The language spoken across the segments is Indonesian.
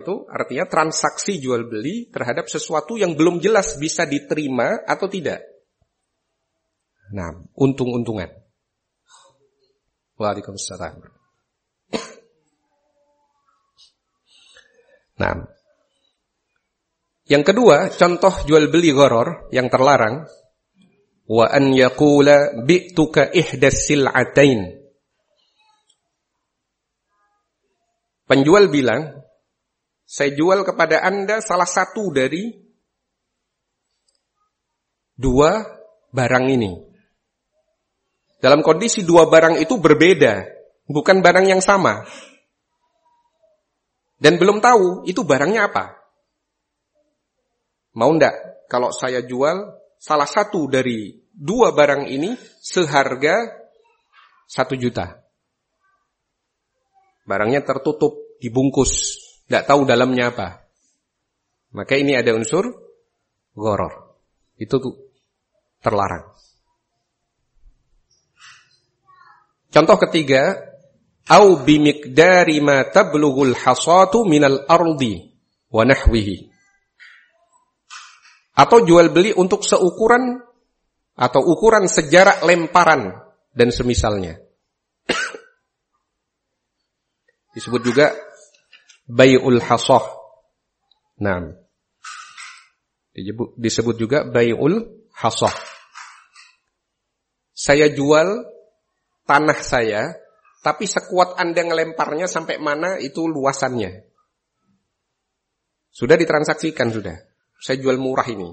itu artinya transaksi jual beli terhadap sesuatu yang belum jelas bisa diterima atau tidak. Nah, untung-untungan. Waalaikumsalam. Nah, yang kedua, contoh jual beli gharar yang terlarang, wa an yaqula bi'tuka ihdas sil'atain. Penjual bilang, saya jual kepada Anda salah satu dari dua barang ini. Dalam kondisi dua barang itu berbeda, bukan barang yang sama. Dan belum tahu itu barangnya apa. Mau enggak kalau saya jual salah satu dari dua barang ini seharga 1 juta. Barangnya tertutup, dibungkus, enggak tahu dalamnya apa. Maka ini ada unsur gharar. Itu tuh terlarang. Contoh ketiga, au bimiqdari ma tablughul hasatu minal ardi wa nahwihi. Atau jual beli untuk seukuran atau ukuran sejarak lemparan dan semisalnya. Disebut juga bai'ul hasah. Nah, disebut juga bai'ul hasah. Saya jual tanah saya, tapi sekuat Anda ngelemparnya sampai mana itu luasannya. Sudah ditransaksikan sudah. Saya jual murah ini.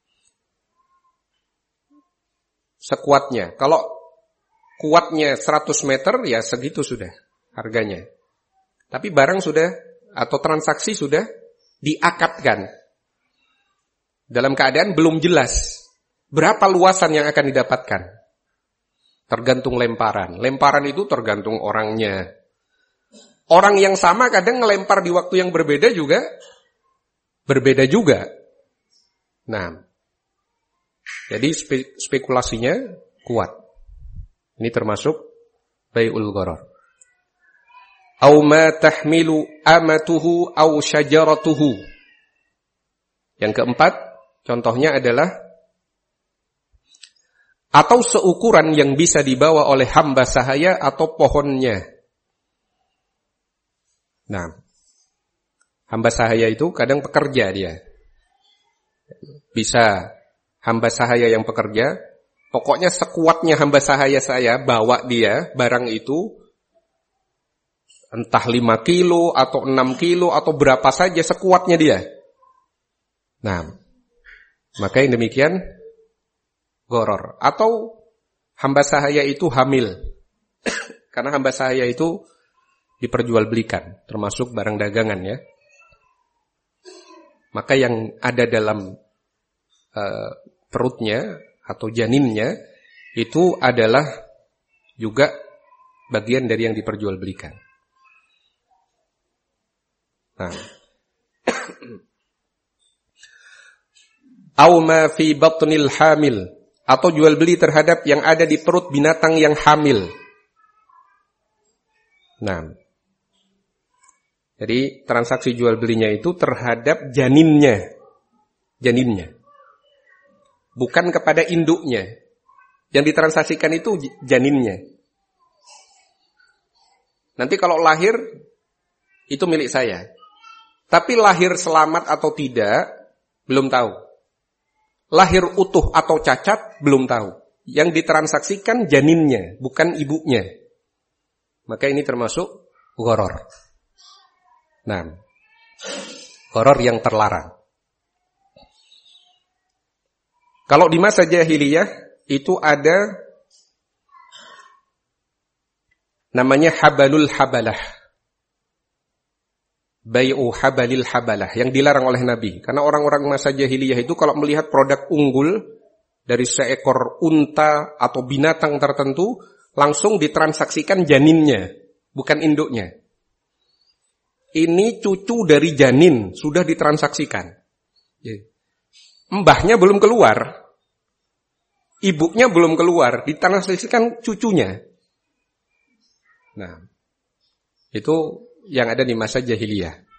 Sekuatnya. Kalau kuatnya 100 meter ya segitu sudah harganya. Tapi barang sudah atau transaksi sudah diakadkan. Dalam keadaan belum jelas berapa luasan yang akan didapatkan. Tergantung lemparan. Lemparan itu tergantung orangnya. Orang yang sama kadang ngelempar di waktu yang berbeda juga. Berbeda juga. Nah. Jadi spekulasinya kuat. Ini termasuk bai'ul gharar. Au ma tahmilu amatuhu au syajaratuhu. Yang keempat, contohnya adalah atau seukuran yang bisa dibawa oleh hamba sahaya atau pohonnya. Nah, hamba sahaya itu kadang pekerja dia. Bisa hamba sahaya yang pekerja, pokoknya sekuatnya hamba sahaya saya bawa dia barang itu, entah 5 kilo atau 6 kilo atau berapa saja sekuatnya dia. Nah, maka yang demikian gharar. Atau hamba sahaya itu hamil. Karena hamba sahaya itu diperjualbelikan, termasuk barang dagangan ya. Maka yang ada dalam perutnya atau janinnya itu adalah juga bagian dari yang diperjualbelikan. Nah. Au ma fi batnil hamil, atau jual beli terhadap yang ada di perut binatang yang hamil. Nah. Jadi transaksi jual belinya itu terhadap janinnya. Janinnya. Bukan kepada induknya. Yang ditransaksikan itu janinnya. Nanti kalau lahir itu milik saya. Tapi lahir selamat atau tidak, belum tahu. Lahir utuh atau cacat, belum tahu. Yang ditransaksikan janinnya, bukan ibunya. Maka ini termasuk gharar. Nah, gharar yang terlarang. Kalau di masa jahiliyah, itu ada namanya habalul habalah. Bai'u habalil habalah yang dilarang oleh Nabi. Karena orang-orang masa jahiliyah itu kalau melihat produk unggul dari seekor unta atau binatang tertentu, langsung ditransaksikan janinnya, bukan induknya. Ini cucu dari janin, sudah ditransaksikan. Mbahnya belum keluar. Ibunya belum keluar, ditransaksikan cucunya. Nah, itu yang ada di masa jahiliyah.